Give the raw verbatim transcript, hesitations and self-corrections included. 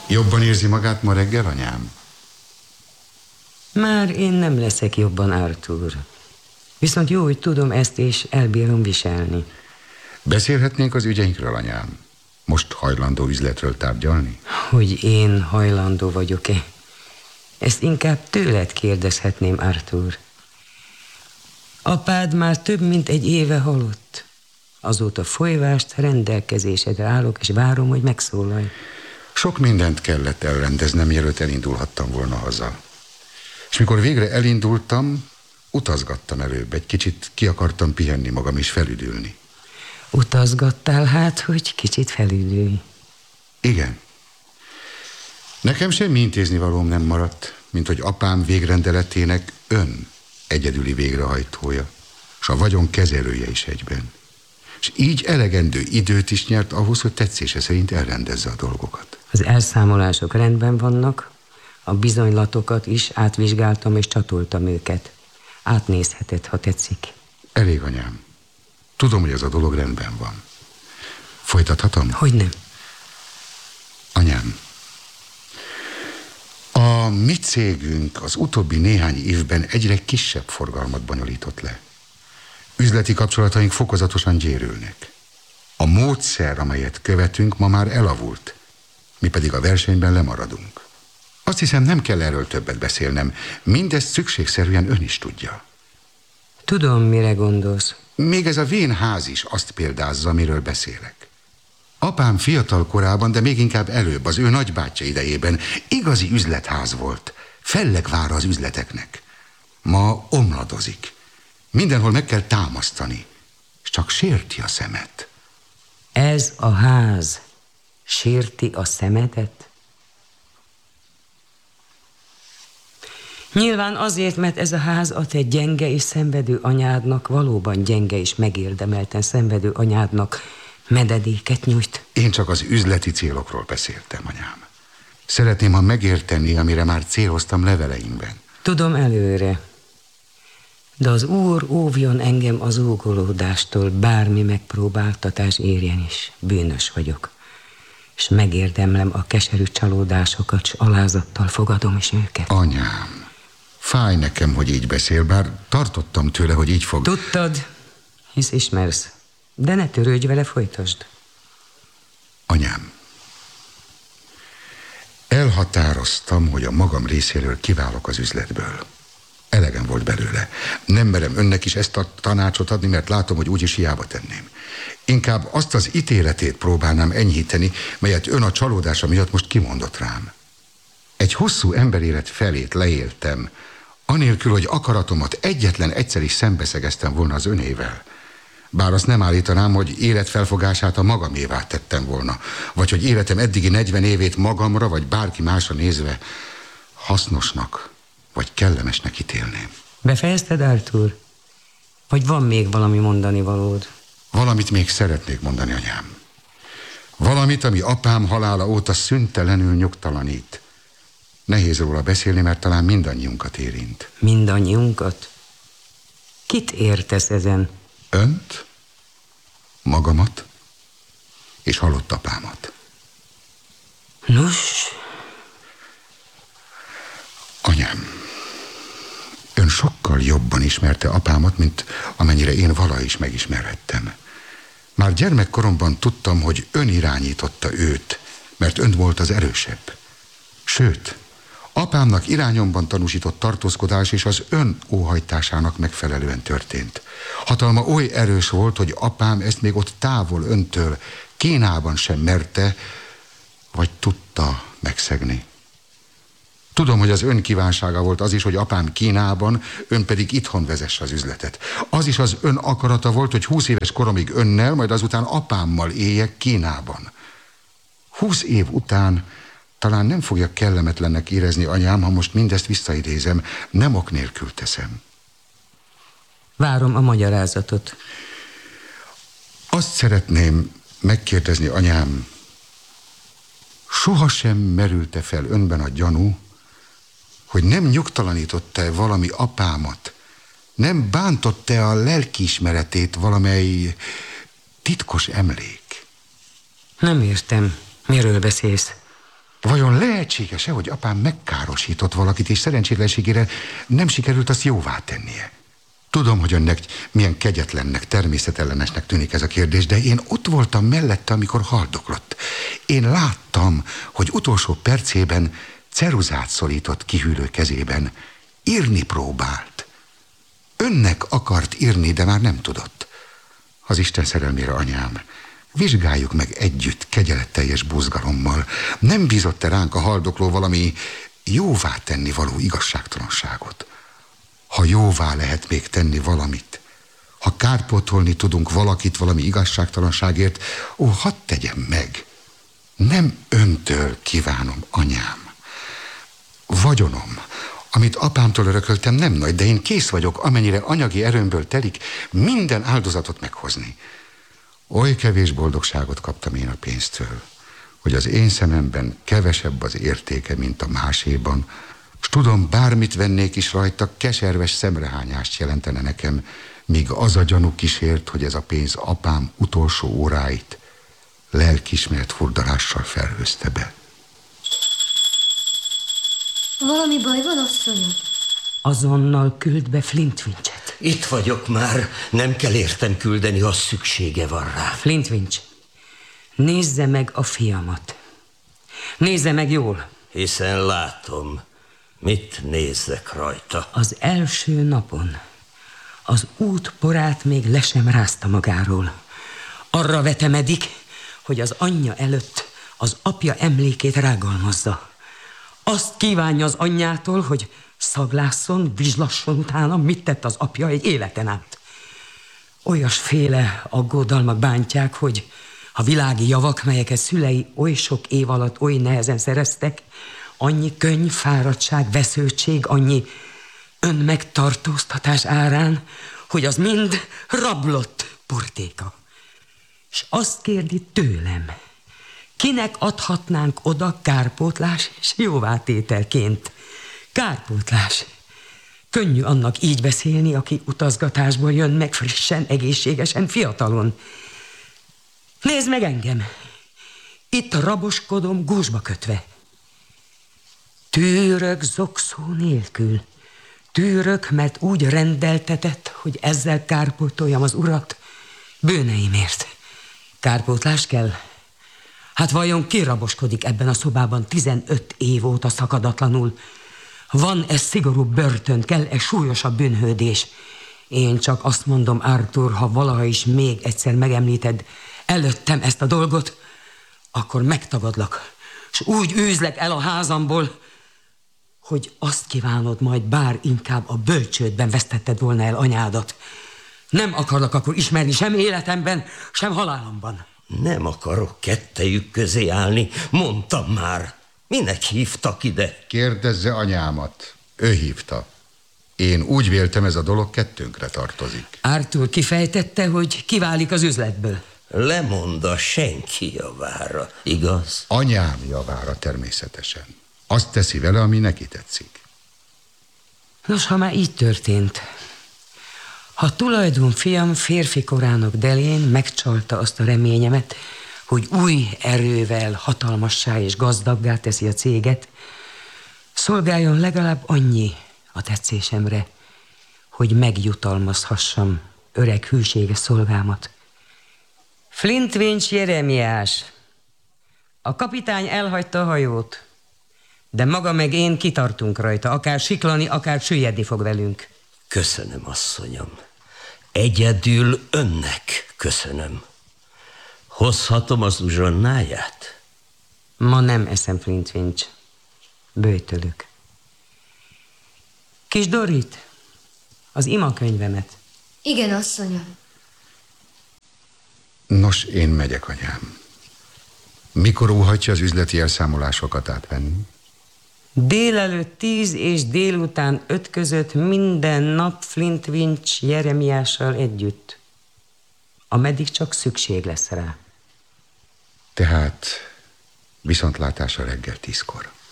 Jobban érzi magát ma reggel, anyám? Már én nem leszek jobban, Arthur. Viszont jó, hogy tudom ezt, és elbírom viselni. Beszélhetnénk az ügyeinkről, anyám? Most hajlandó üzletről tárgyalni? Hogy én hajlandó vagyok-e? Ezt inkább tőled kérdezhetném, Arthur. Apád már több mint egy éve halott. Azóta folyvást rendelkezésedre állok, és várom, hogy megszólalj. Sok mindent kellett elrendeznem, mielőtt elindulhattam volna haza. És mikor végre elindultam, utazgattam előbb. Egy kicsit ki akartam pihenni magam és felüdülni. Utazgattál hát, hogy kicsit felüdülj? Igen. Nekem semmi intéznivalóm nem maradt, mint hogy apám végrendeletének ön egyedüli végrehajtója, és a vagyon kezelője is egyben. És így elegendő időt is nyert ahhoz, hogy tetszése szerint elrendezze a dolgokat. Az elszámolások rendben vannak, a bizonylatokat is átvizsgáltam és csatoltam őket. Átnézheted, ha tetszik. Elég, anyám. Tudom, hogy ez a dolog rendben van. Folytathatom? Hogy nem? Anyám, a mi cégünk az utóbbi néhány évben egyre kisebb forgalmat bonyolított le. Üzleti kapcsolataink fokozatosan gyérülnek. A módszer, amelyet követünk, ma már elavult. Mi pedig a versenyben lemaradunk. Azt hiszem, nem kell erről többet beszélnem. Mindezt szükségszerűen ön is tudja. Tudom, mire gondolsz. Még ez a vén ház is azt példázza, amiről beszélek. Apám fiatal korában, de még inkább előbb, az ő nagybátyja idejében igazi üzletház volt. Fellegvára az üzleteknek. Ma omladozik. Mindenhol meg kell támasztani, és csak sérti a szemet. Ez a ház sérti a szemedet? Nyilván azért, mert ez a ház a te gyenge és szenvedő anyádnak, valóban gyenge és megérdemelten szenvedő anyádnak mededéket nyújt. Én csak az üzleti célokról beszéltem, anyám. Szeretném, ha megérteni, amire már céloztam leveleimben. Tudom előre. De az Úr óvjon engem az ógolódástól, bármi megpróbáltatás érjen is. Bűnös vagyok, és megérdemlem a keserű csalódásokat, s alázattal fogadom is őket. Anyám, fáj nekem, hogy így beszél, bár tartottam tőle, hogy így fog... Tudtad, hisz ismersz, de ne törődj vele, folytasd. Anyám, elhatároztam, hogy a magam részéről kiválok az üzletből. Elegem volt belőle. Nem merem önnek is ezt a tanácsot adni, mert látom, hogy úgyis hiába tenném. Inkább azt az ítéletét próbálnám enyhíteni, melyet ön a csalódása miatt most kimondott rám. Egy hosszú emberélet felét leéltem, anélkül, hogy akaratomat egyetlen egyszer is szembeszegeztem volna az önével. Bár azt nem állítanám, hogy életfelfogását a magamévá tettem volna, vagy hogy életem eddigi negyven évét magamra, vagy bárki másra nézve hasznosnak, vagy kellemesnek ítélném. Befejezted, Arthur? Vagy van még valami mondani valód? Valamit még szeretnék mondani, anyám. Valamit, ami apám halála óta szüntelenül nyugtalanít. Nehéz róla beszélni, mert talán mindannyiunkat érint. Mindannyiunkat? Kit értesz ezen? Önt, magamat és halott apámat. Nos? Anyám, ön sokkal jobban ismerte apámat, mint amennyire én valaha is megismerhettem. Már gyermekkoromban tudtam, hogy ön irányította őt, mert ön volt az erősebb. Sőt, apámnak irányomban tanúsított tartózkodás és az ön óhajtásának megfelelően történt. Hatalma oly erős volt, hogy apám ezt még ott távol öntől, Kínában sem merte, vagy tudta megszegni. Tudom, hogy az ön kívánsága volt az is, hogy apám Kínában, ön pedig itthon vezesse az üzletet. Az is az ön akarata volt, hogy húsz éves koromig önnel, majd azután apámmal éljek Kínában. Húsz év után talán nem fogja kellemetlennek érezni, anyám, ha most mindezt visszaidézem, nem ok nélkül teszem. Várom a magyarázatot. Azt szeretném megkérdezni, anyám, sohasem merült-e fel önben a gyanú, hogy nem nyugtalanított-e valami apámat, nem bántott-e a lelkiismeretét valamely titkos emlék? Nem értem. Miről beszélsz? Vajon lehetséges-e, hogy apám megkárosított valakit, és szerencsétlenségére nem sikerült azt jóvá tennie? Tudom, hogy önnek milyen kegyetlennek, természetellenesnek tűnik ez a kérdés, de én ott voltam mellette, amikor haldoklott. Én láttam, hogy utolsó percében ceruzát szorított kihűlő kezében. Írni próbált. Önnek akart írni, de már nem tudott. Az Isten szerelmére, anyám, vizsgáljuk meg együtt kegyeletteljes buzgalommal. Nem bízott-e ránk a haldokló valami jóvá tenni való igazságtalanságot? Ha jóvá lehet még tenni valamit, ha kárpótolni tudunk valakit valami igazságtalanságért, ó, hadd tegyem meg. Nem öntől kívánom, anyám. Vagyonom, amit apámtól örököltem, nem nagy, de én kész vagyok, amennyire anyagi erőmből telik, minden áldozatot meghozni. Oly kevés boldogságot kaptam én a pénztől, hogy az én szememben kevesebb az értéke, mint a máséban, s tudom, bármit vennék is rajta, keserves szemrehányást jelentene nekem, míg az a gyanú kísért, hogy ez a pénz apám utolsó óráit lelkiismeret furdalással felhőzte be. Valami baj van, asszonyom? Azonnal küld be Flintwinchet. Itt vagyok már, nem kell értem küldeni, ha szüksége van rá. Flintwinch, nézze meg a fiamat. Nézze meg jól. Hiszen látom, mit nézzek rajta. Az első napon az út porát még le sem rázta magáról. Arra vetemedik, hogy az anyja előtt az apja emlékét rágalmazza. Azt kívánja az anyjától, hogy szaglásszon, vizslasson utána, mit tett az apja egy életen át. Olyasféle aggódalmak bántják, hogy a világi javak, melyeket szülei oly sok év alatt oly nehezen szereztek, annyi könny, fáradtság, vesződtség, annyi önmegtartóztatás árán, hogy az mind rablott portéka. És azt kérdi tőlem, kinek adhatnánk oda kárpótlás és jóvátételként? Kárpótlás. Könnyű annak így beszélni, aki utazgatásból jön meg frissen, egészségesen, fiatalon. Nézd meg engem! Itt raboskodom gúzsba kötve. Tűrök zokszó nélkül. Tűrök, mert úgy rendeltetett, hogy ezzel kárpótoljam az urat bűneimért. Kárpótlás kell? Hát vajon ki raboskodik ebben a szobában tizenöt év óta szakadatlanul? Van-e szigorú börtön, kell-e súlyosabb bűnhődés? Én csak azt mondom, Arthur, ha valaha is még egyszer megemlíted előttem ezt a dolgot, akkor megtagadlak, és úgy űzlek el a házamból, hogy azt kívánod majd, bár inkább a bölcsődben vesztetted volna el anyádat. Nem akarlak akkor ismerni sem életemben, sem halálomban. Nem akarok kettejük közé állni, mondtam már. Minek hívtak ide? Kérdezze anyámat. Ő hívta. Én úgy véltem, ez a dolog kettőnkre tartozik. Arthur kifejtette, hogy kiválik az üzletből. Lemond a senki javára, igaz? Anyám javára természetesen. Azt teszi vele, ami neki tetszik. Nos, ha már így történt, ha tulajdon fiam férfi korának delén megcsalta azt a reményemet, hogy új erővel hatalmassá és gazdaggá teszi a céget, szolgáljon legalább annyi a tetszésemre, hogy megjutalmazhassam öreg hűséges szolgámat. Flintwinch Jeremiás, a kapitány elhagyta a hajót, de maga meg én kitartunk rajta, akár siklani, akár süllyedni fog velünk. Köszönöm, asszonyom. Egyedül önnek köszönöm. Hozhatom az uzsonnáját? Ma nem eszem, Flintwinch. Böjtölök. Kis Dorit, az imakönyvemet. Igen, asszonyom. Nos, én megyek, anyám. Mikor óhatja az üzleti elszámolásokat átvenni? Délelőtt tíz és délután öt között minden nap Flintwinch Jeremiással együtt. Ameddig csak szükség lesz rá. Tehát viszontlátásra reggel tízkor.